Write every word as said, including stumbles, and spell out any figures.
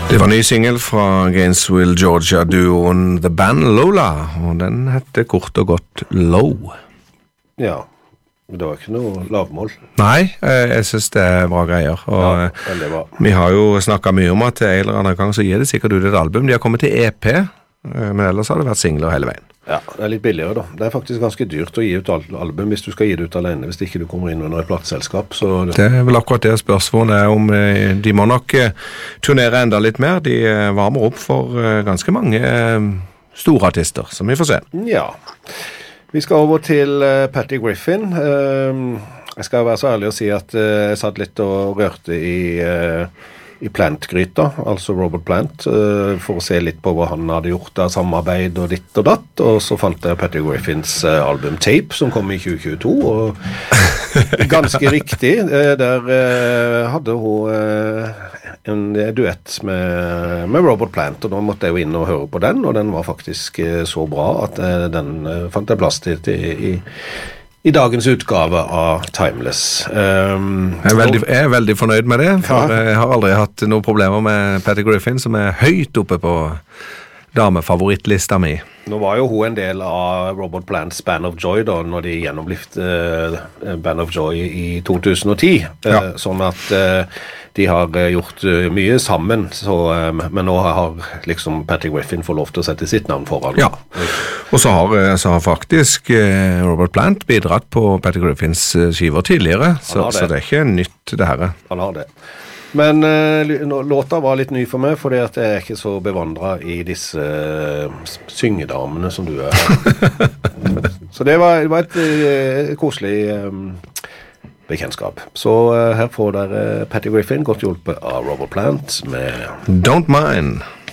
Det var ny single fra Gainesville, Georgia-duoen The Band Lola, og den heter kort og godt Low. Ja, men det var ikke noe lavmål. Nei, jeg synes det er bra greier, og ja, veldig bra. Vi har jo snakket mye om at en eller annen gang så gir det sikkert ut et album. De har kommet til E P, men ellers har det vært singler hele veien. Ja, det er litt billigere da. Det er faktisk ganske dyrt å gi ut album hvis du skal gi det ut alene, hvis ikke du kommer inn under et plateselskap. Så det... det er vel akkurat det spørsmålet er om de må nok turnere enda litt mer. De varmer opp for ganske mange store artister, som vi får se. Ja, vi skal over til Patty Griffin. Jeg skal være så ærlig å si at jeg satt litt og rørte i... i Plant-gryta, altså Robert Plant, for å se litt på hva han hadde gjort av samarbeid og ditt og datt, og så fant jeg Patty Griffins album Tape, som kom i tjue tjueto, og ganske riktig, der hadde hun en duett med, med Robert Plant, og da måtte jeg jo inn og høre på den, og den var faktisk så bra at den fant jeg plass til i i dagens utgave av Timeless. Um, jeg, er veldig, jeg er veldig fornøyd med det, for ja. Jeg har aldri hatt noen problemer med Patty Griffin, som er høyt oppe på damefavorittlista mi. Nå var jo hun en del av Robert Plants Band of Joy da, når de gjennomlifte uh, Band of Joy i to tusen og ti. Ja. Uh, sånn at uh, de har uh, gjort uh, mye sammen, så, um, men nå har liksom Patty Griffin fått lov til å sette sitt navn foran. Ja, og så har, så har faktisk uh, Robert Plant bidratt på Patty Griffins uh, skiver tidligere, så det. så det er ikke nytt det her. Han har det. Men uh, låta var litt ny for meg, fordi at jeg er ikke så bevandret i disse uh, syngedamene som du er. Så det var, det var et uh, koselig um, bekjentskap. Så uh, her får dere Patty Griffin, godt hjulpet av Robert Plant med Don't Mind.